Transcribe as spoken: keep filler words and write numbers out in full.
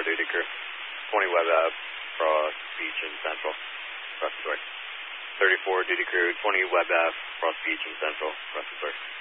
duty crew. twenty Web Ave, cross Beach and Central, cross the door. thirty-four duty crew, twenty Web Ave, cross Beach and Central, cross the door.